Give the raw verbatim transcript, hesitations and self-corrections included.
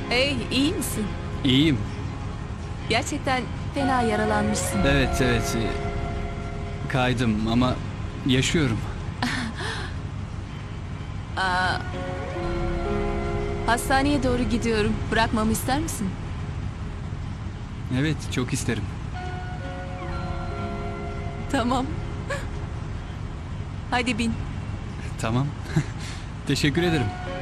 Hey, iyi misin? İyiyim. Gerçekten fena yaralanmışsın. Evet, evet. e, Kaydım ama yaşıyorum. Hastaneye doğru gidiyorum. Bırakmamı ister misin? Evet, çok isterim. Tamam. Hadi bin. Tamam. Teşekkür ederim.